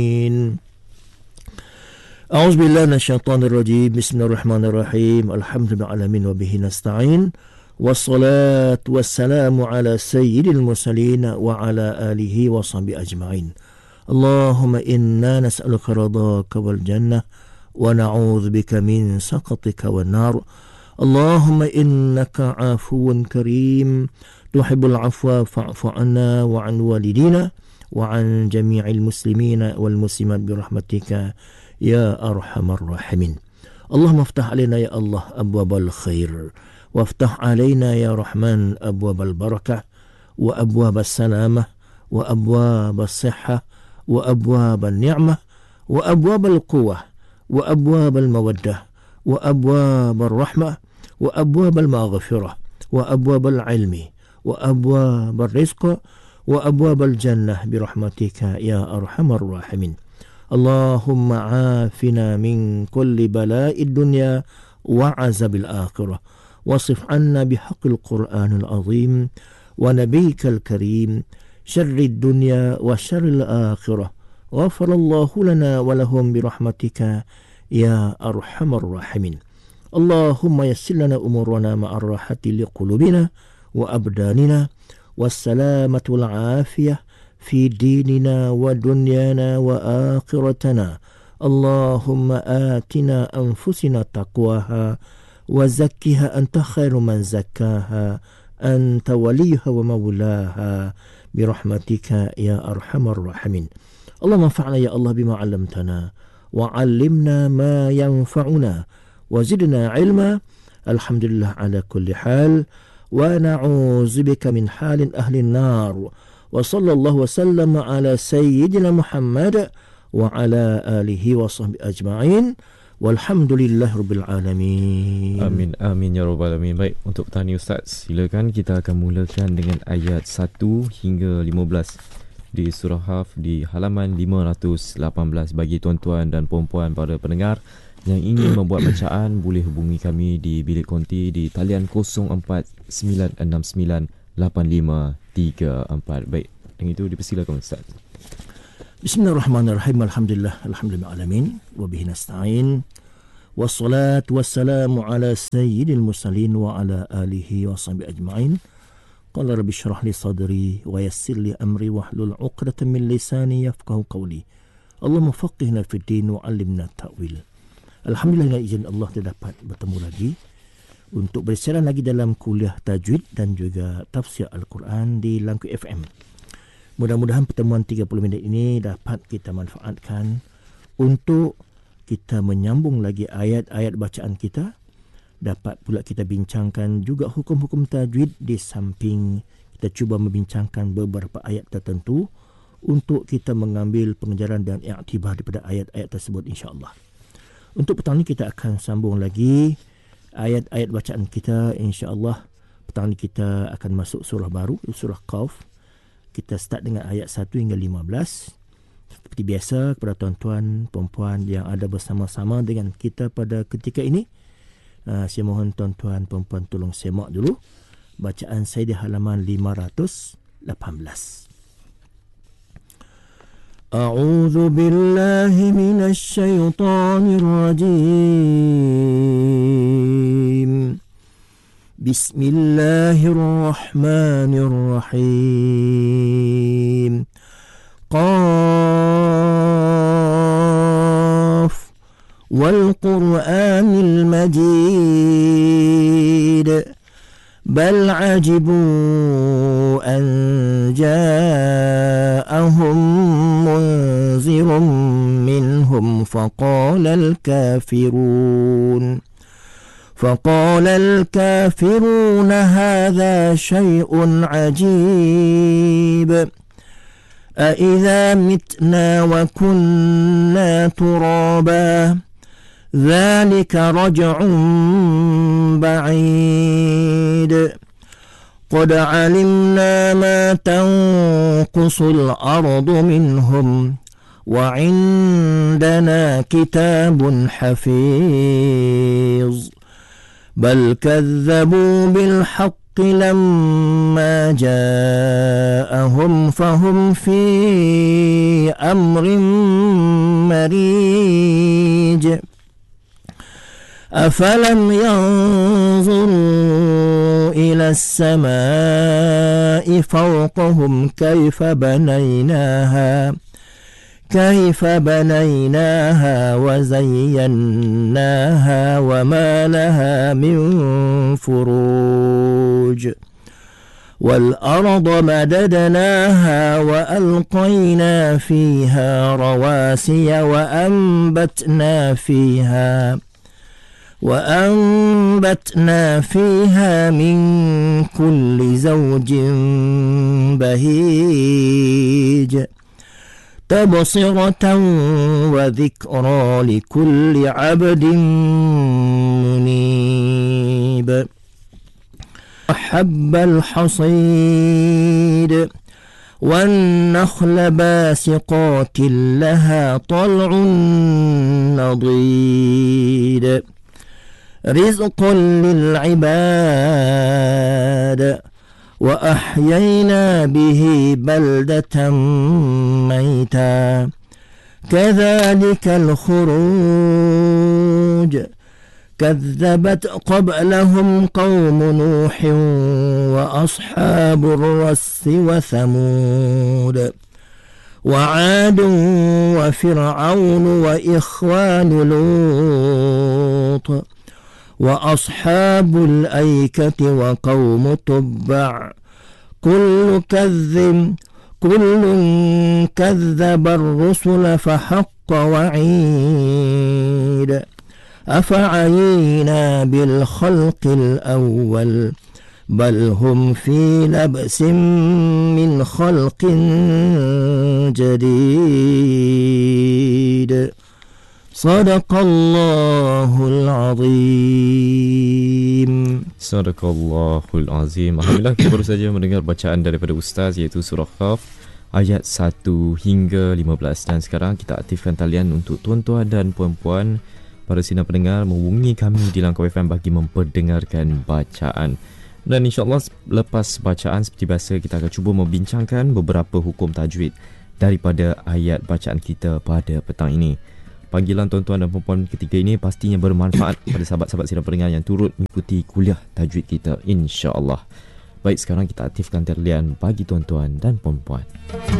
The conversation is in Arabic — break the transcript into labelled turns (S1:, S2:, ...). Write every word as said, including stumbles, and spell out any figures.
S1: أعوذ بالله من الشيطان الرجيم بسم الله الرحمن الرحيم الحمد لله العالمين وبه نستعين والصلاة والسلام على سيد المرسلين وعلى آله وصحبه أجمعين اللهم إنا نسألك رضاك والجنة ونعوذ بك من سخطك والنار اللهم إنك عفو كريم تحب العفو فاعف عنا وعن والدينا وعن جميع المسلمين والمسلمات برحمتك يا أرحم الراحمين اللهم افتح علينا يا الله أبواب الخير وافتح علينا يا رحمن أبواب البركة وأبواب السلامة وأبواب الصحة وأبواب النعمة وأبواب القوة وأبواب المودة وأبواب الرحمة وأبواب المغفرة وأبواب العلم وأبواب الرزق وأبواب الجنة برحمتك يا أرحم الراحمين اللهم عافنا من كل بلاء الدنيا وعذاب الآخرة واصف عنا بحق القرآن العظيم ونبيك الكريم شر الدنيا وشر الآخرة غفر الله لنا ولهم برحمتك يا أرحم الراحمين اللهم يسر لنا أمورنا مع الراحة لقلوبنا وأبداننا والسلامة والعافية في ديننا ودنيانا وآخرتنا اللهم آتنا أنفسنا تقواها وزكها أنت خير من زكاها أنت وليها ومولاها برحمتك يا أرحم الراحمين اللهم انفعنا يا الله بما علمتنا وعلمنا ما ينفعنا وزدنا علما الحمد لله على كل حال ونعوذ بك من حال أهل النار وصلى الله وسلم على سيدنا محمد وعلى آله وصحبه أجمعين والحمد لله رب العالمين.
S2: Amin amin ya rabbal alamin. Baik, untuk petani Ustaz, silakan kita akan mulakan dengan ayat satu hingga lima belas di surah Haf di halaman lima ratus lapan belas. Bagi tuan-tuan dan puan-puan para pendengar yang ingin membuat bacaan, boleh hubungi kami di bilik konti di talian kosong empat sembilan enam sembilan lapan lima tiga empat. Baik, dengan itu dipersilakan Ustaz.
S1: Bismillahirrahmanirrahim. Alhamdulillah, alhamdulillah alamin wa bihi nasta'in. Wassalatu wassalamu ala sayyidil mursalin wa ala alihi wa sahbihi ajma'in. Qala rabbi shrah li sadri wa yassir li amri wahlul 'uqdatam min lisani yafqahu qawli. Allahumma faqihna fid din wa 'allimna ta'wil. Alhamdulillah, dengan izin Allah kita dapat bertemu lagi untuk bersiaran lagi dalam kuliah tajwid dan juga tafsir Al-Quran di Langkawi F M. Mudah-mudahan pertemuan tiga puluh minit ini dapat kita manfaatkan untuk kita menyambung lagi ayat-ayat bacaan kita. Dapat pula kita bincangkan juga hukum-hukum tajwid di samping kita cuba membincangkan beberapa ayat tertentu untuk kita mengambil pengajaran dan iktibar daripada ayat-ayat tersebut insya-Allah. Untuk petang ini kita akan sambung lagi ayat-ayat bacaan kita insya-Allah. Petang ini kita akan masuk surah baru, surah Qaf. Kita start dengan ayat satu hingga lima belas. Seperti biasa kepada tuan-tuan, perempuan yang ada bersama-sama dengan kita pada ketika ini, uh, saya mohon tuan-tuan, perempuan tolong semak dulu bacaan saya di halaman lima ratus lapan belas. A'udzu billahi minasy syaithanir rajim. Bismillahirrahmanirrahim. Qaf wal Qur'anil Majid. بل عجبوا أن جاءهم منذر منهم فقال الكافرون فقال الكافرون هذا شيء عجيب أإذا متنا وكنا ترابا ذلك رجع بعيد قد علمنا ما تنقص الأرض منهم وعندنا كتاب حفيظ بل كذبوا بالحق لما جاءهم فهم في أمر مريج أفلم ينظروا إلى السماء فوقهم كيف بنيناها كيف بنيناها وزيناها وما لها من فروج والأرض مددناها وألقينا فيها رواسي وأنبتنا فيها وأنبتنا فيها من كل زوج بهيج تبصرة وذكرى لكل عبد منيب حب الحصيد والنخل باسقات لها طلع نضيد رزقا للعباد وأحيينا به بلدة ميتا كذلك الخروج كذبت قبلهم قوم نوح وأصحاب الرس وثمود وعاد وفرعون وإخوان لوط وأصحاب الأيكة وقوم تبع كل كذب كل كذب الرسل فحق وعيد أفعينا بالخلق الأول بل هم في لبس من خلق جديد صدق الله العظيم.
S2: Sadaqallahul Azim. Alhamdulillah, kita baru saja mendengar bacaan daripada Ustaz, iaitu surah Qaf ayat satu hingga lima belas. Dan sekarang kita aktifkan talian untuk tuan-tuan dan puan-puan para sinar pendengar menghubungi kami di Langkau F M bagi memperdengarkan bacaan. Dan insyaAllah lepas bacaan seperti biasa kita akan cuba membincangkan beberapa hukum tajwid daripada ayat bacaan kita pada petang ini. Panggilan tuan-tuan dan puan-puan ketiga ini pastinya bermanfaat pada sahabat-sahabat sinar pendengar yang turut mengikuti kuliah tajwid kita, insya-Allah. Baik, sekarang kita aktifkan talian bagi tuan-tuan dan puan-puan.